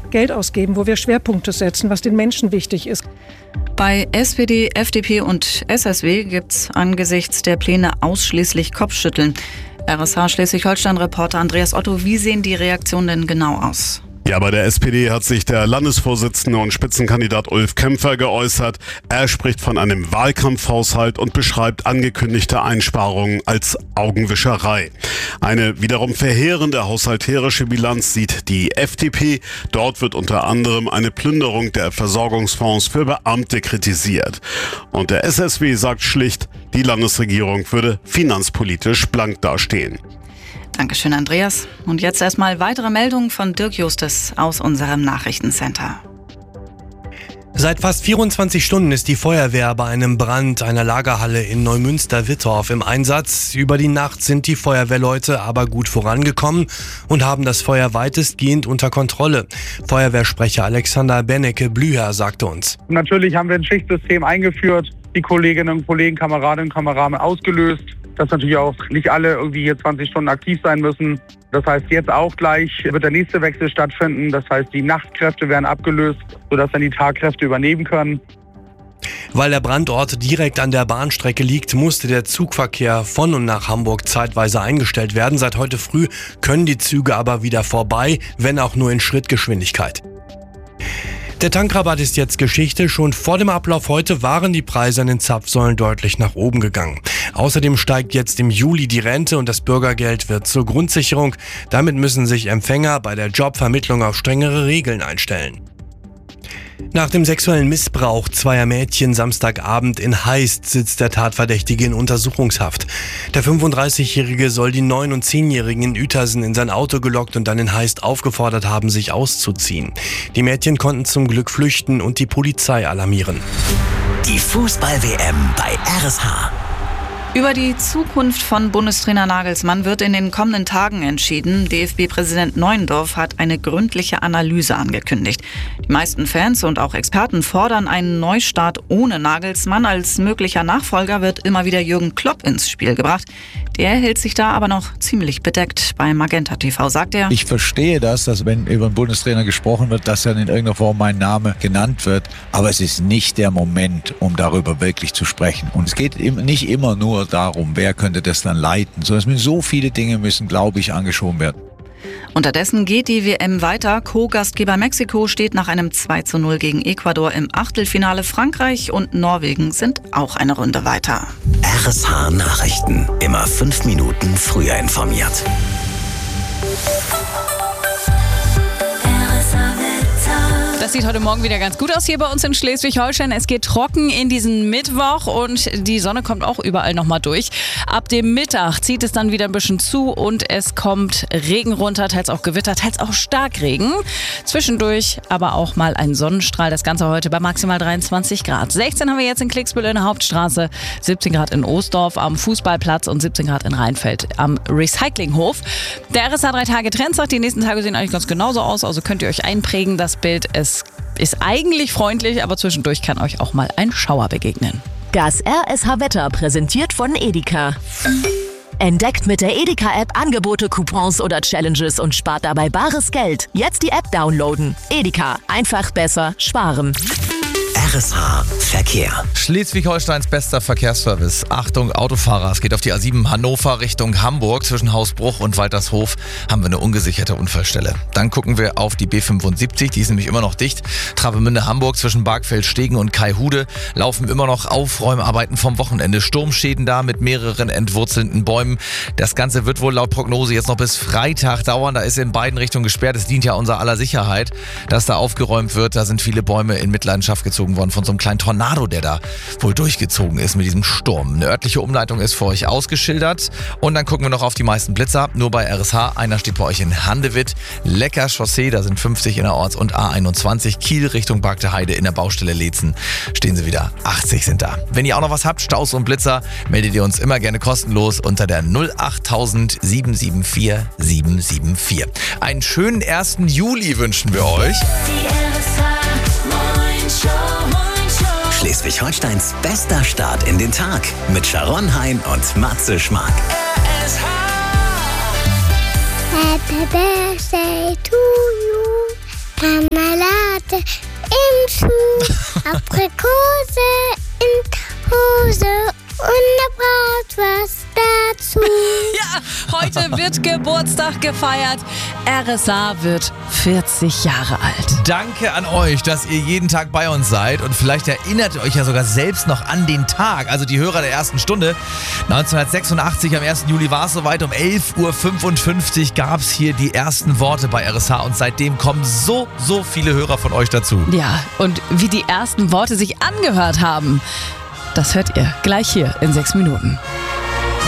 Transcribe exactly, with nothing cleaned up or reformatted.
Geld ausgeben, wo wir Schwerpunkte setzen, was den Menschen wichtig ist. Bei S P D, F D P und S S W gibt's angesichts der Pläne ausschließlich Kopfschütteln. R S H Schleswig-Holstein-Reporter Andreas Otto, wie sehen die Reaktionen denn genau aus? Ja, bei der S P D hat sich der Landesvorsitzende und Spitzenkandidat Ulf Kämpfer geäußert. Er spricht von einem Wahlkampfhaushalt und beschreibt angekündigte Einsparungen als Augenwischerei. Eine wiederum verheerende haushalterische Bilanz sieht die F D P. Dort wird unter anderem eine Plünderung der Versorgungsfonds für Beamte kritisiert. Und der S S W sagt schlicht, die Landesregierung würde finanzpolitisch blank dastehen. Dankeschön, Andreas. Und jetzt erstmal weitere Meldungen von Dirk Justus aus unserem Nachrichtencenter. Seit fast vierundzwanzig Stunden ist die Feuerwehr bei einem Brand einer Lagerhalle in Neumünster-Wittorf im Einsatz. Über die Nacht sind die Feuerwehrleute aber gut vorangekommen und haben das Feuer weitestgehend unter Kontrolle. Feuerwehrsprecher Alexander Bennecke-Blüher sagte uns: Natürlich haben wir ein Schichtsystem eingeführt, die Kolleginnen und Kollegen, Kameradinnen und Kameraden ausgelöst, dass natürlich auch nicht alle irgendwie hier zwanzig Stunden aktiv sein müssen. Das heißt, jetzt auch gleich wird der nächste Wechsel stattfinden. Das heißt, die Nachtkräfte werden abgelöst, sodass dann die Tagkräfte übernehmen können. Weil der Brandort direkt an der Bahnstrecke liegt, musste der Zugverkehr von und nach Hamburg zeitweise eingestellt werden. Seit heute früh können die Züge aber wieder vorbei, wenn auch nur in Schrittgeschwindigkeit. Der Tankrabatt ist jetzt Geschichte. Schon vor dem Ablauf heute waren die Preise an den Zapfsäulen deutlich nach oben gegangen. Außerdem steigt jetzt im Juli die Rente und das Bürgergeld wird zur Grundsicherung. Damit müssen sich Empfänger bei der Jobvermittlung auf strengere Regeln einstellen. Nach dem sexuellen Missbrauch zweier Mädchen Samstagabend in Heist sitzt der Tatverdächtige in Untersuchungshaft. Der fünfunddreißigjährige soll die neun- und zehnjährigen in Uetersen in sein Auto gelockt und dann in Heist aufgefordert haben, sich auszuziehen. Die Mädchen konnten zum Glück flüchten und die Polizei alarmieren. Die Fußball-W M bei R S H. Über die Zukunft von Bundestrainer Nagelsmann wird in den kommenden Tagen entschieden. D F B-Präsident Neuendorf hat eine gründliche Analyse angekündigt. Die meisten Fans und auch Experten fordern einen Neustart ohne Nagelsmann. Als möglicher Nachfolger wird immer wieder Jürgen Klopp ins Spiel gebracht. Der hält sich da aber noch ziemlich bedeckt. Bei Magenta T V sagt er: Ich verstehe das, dass wenn über einen Bundestrainer gesprochen wird, dass dann in irgendeiner Form mein Name genannt wird. Aber es ist nicht der Moment, um darüber wirklich zu sprechen. Und es geht nicht immer nur darum, wer könnte das dann leiten, sondern so viele Dinge müssen, glaube ich, angeschoben werden. Unterdessen geht die W M weiter. Co-Gastgeber Mexiko steht nach einem zwei zu null gegen Ecuador im Achtelfinale. Frankreich und Norwegen sind auch eine Runde weiter. R S H Nachrichten. Immer fünf Minuten früher informiert. Das sieht heute Morgen wieder ganz gut aus hier bei uns in Schleswig-Holstein. Es geht trocken in diesen Mittwoch und die Sonne kommt auch überall nochmal durch. Ab dem Mittag zieht es dann wieder ein bisschen zu und es kommt Regen runter, teils auch Gewitter, teils auch Starkregen. Zwischendurch aber auch mal ein Sonnenstrahl. Das Ganze heute bei maximal dreiundzwanzig Grad. sechzehn haben wir jetzt in Klicksbühl in der Hauptstraße, siebzehn Grad in Ostdorf am Fußballplatz und siebzehn Grad in Rheinfeld am Recyclinghof. Der R S H drei Tage Trend sagt, die nächsten Tage sehen eigentlich ganz genauso aus, also könnt ihr euch einprägen, das Bild. Es ist eigentlich freundlich, aber zwischendurch kann euch auch mal ein Schauer begegnen. Das R S H-Wetter präsentiert von Edeka. Entdeckt mit der Edeka-App Angebote, Coupons oder Challenges und spart dabei bares Geld. Jetzt die App downloaden. Edeka. Einfach besser sparen. R S H Verkehr. Schleswig-Holsteins bester Verkehrsservice. Achtung, Autofahrer. Es geht auf die A sieben Hannover Richtung Hamburg. Zwischen Hausbruch und Waltershof haben wir eine ungesicherte Unfallstelle. Dann gucken wir auf die B fünfundsiebzig. Die ist nämlich immer noch dicht. Travemünde Hamburg zwischen Bargfeld-Stegen und Kaihude laufen immer noch Aufräumarbeiten vom Wochenende. Sturmschäden da mit mehreren entwurzelnden Bäumen. Das Ganze wird wohl laut Prognose jetzt noch bis Freitag dauern. Da ist in beiden Richtungen gesperrt. Es dient ja unser aller Sicherheit, dass da aufgeräumt wird. Da sind viele Bäume in Mitleidenschaft gezogen worden von so einem kleinen Tornado, der da wohl durchgezogen ist mit diesem Sturm. Eine örtliche Umleitung ist für euch ausgeschildert. Und dann gucken wir noch auf die meisten Blitzer. Nur bei R S H. Einer steht bei euch in Handewitt. Lecker Chaussee, da sind fünfzig innerorts und A einundzwanzig. Kiel Richtung Bargte Heide in der Baustelle Leetzen. Stehen sie wieder. achtzig sind da. Wenn ihr auch noch was habt, Staus und Blitzer, meldet ihr uns immer gerne kostenlos unter der null achttausend sieben sieben vier sieben sieben vier. Einen schönen ersten Juli wünschen wir euch. Die R S H Schleswig-Holsteins bester Start in den Tag mit Sharon Hein und Matze Schmark. Happy birthday to you. Marmelade im Schuh, Aprikose in Hose und eine Bratwurst dazu. Ja, heute wird Geburtstag gefeiert. R S A wird vierzig Jahre alt. Danke an euch, dass ihr jeden Tag bei uns seid und vielleicht erinnert ihr euch ja sogar selbst noch an den Tag, also die Hörer der ersten Stunde. neunzehnhundertsechsundachtzig, am ersten Juli war es soweit, um elf Uhr fünfundfünfzig gab es hier die ersten Worte bei R S H und seitdem kommen so, so viele Hörer von euch dazu. Ja, und wie die ersten Worte sich angehört haben, das hört ihr gleich hier in sechs Minuten.